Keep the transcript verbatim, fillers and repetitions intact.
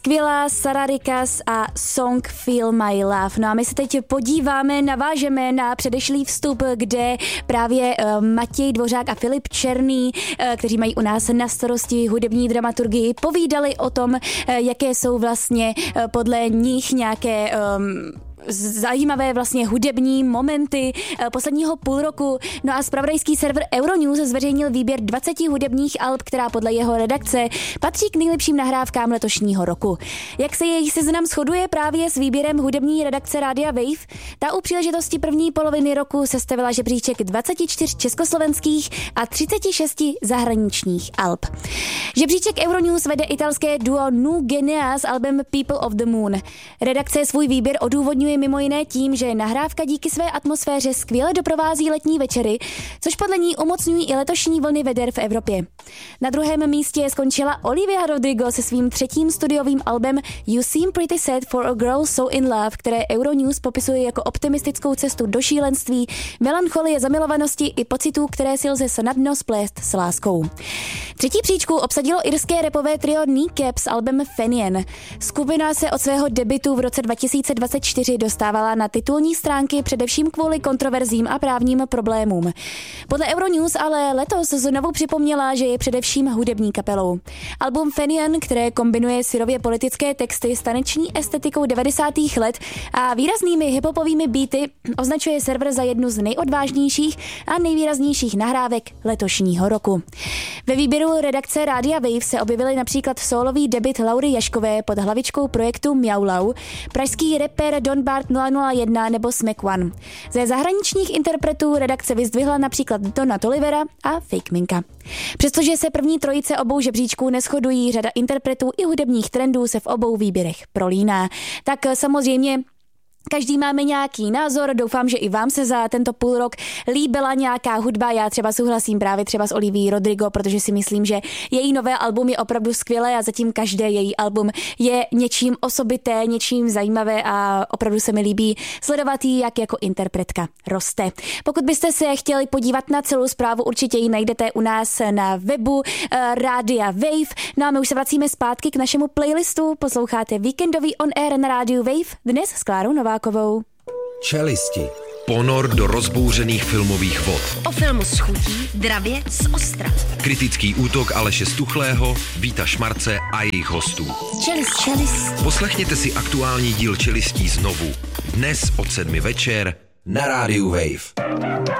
skvělá Sara Rikas a Song Feel My Love. No a my se teď podíváme, navážeme na předešlý vstup, kde právě uh, Matěj Dvořák a Filip Černý, uh, kteří mají u nás na starosti hudební dramaturgii, povídali o tom, uh, jaké jsou vlastně uh, podle nich nějaké Um, zajímavé vlastně hudební momenty posledního půl roku. No a zpravodajský server Euronews zveřejnil výběr dvacet hudebních alb, která podle jeho redakce patří k nejlepším nahrávkám letošního roku. Jak se jejich seznam shoduje právě s výběrem hudební redakce Rádia Wave, ta u příležitosti první poloviny roku sestavila žebříček dvacet čtyři československých a třicet šest zahraničních alb. Žebříček Euronews vede italské duo Nu Genea s albem People of the Moon. Redakce svůj výběr odůvodňuje mimo jiné tím, že nahrávka díky své atmosféře skvěle doprovází letní večery, což podle ní umocňují i letošní vlny veder v Evropě. Na druhém místě skončila Olivia Rodrigo se svým třetím studiovým albem You Seem Pretty Sad for a Girl So in Love, které Euronews popisuje jako optimistickou cestu do šílenství, melancholie, zamilovanosti i pocitů, které si lze snadno splést s láskou. Třetí příčku obsadilo irské rapové trio Kneecap s albem Fenian. Skupina se od svého debutu v roce dva tisíce dvacet čtyři dostávala na titulní stránky především kvůli kontroverzím a právním problémům. Podle Euronews ale letos znovu připomněla, že je především hudební kapelou. Album Fenian, které kombinuje syrově politické texty s taneční estetikou devadesátých let a výraznými hiphopovými beaty, označuje server za jednu z nejodvážnějších a nejvýraznějších nahrávek letošního roku. Ve výběru redakce Rádia Wave se objevily například sólový debut Laury Jaškové pod hlavičkou projektu Mjaulau, pražský rapper Don Bart nula nula jedna nebo Smack One. Ze zahraničních interpretů redakce vyzdvihla například Dona Tolivera a Fake Minka. Přestože se první trojice obou žebříčků neshodují, řada interpretů i hudebních trendů se v obou výběrech prolíná. Tak samozřejmě každý máme nějaký názor, doufám, že i vám se za tento půl rok líbila nějaká hudba. Já třeba souhlasím právě třeba s Olivií Rodrigo, protože si myslím, že její nové album je opravdu skvělé a zatím každé její album je něčím osobité, něčím zajímavé a opravdu se mi líbí sledovat jí, jak jako interpretka roste. Pokud byste se chtěli podívat na celou zprávu, určitě ji najdete u nás na webu uh, Rádia Wave. No a my už se vracíme zpátky k našemu playlistu. Posloucháte víkendový On Air na Rádiu Wave, dnes s Klárou Novákovou. Čelisti. Ponor do rozbouřených filmových vod. O filmu s chutí, dravě z ostra. Kritický útok Aleše Stuchlého, Víta Šmarce a jejich hostů. Čelist, čelist. Poslechněte si aktuální díl Čelistí znovu. Dnes od sedmi večer na Rádiu Wave.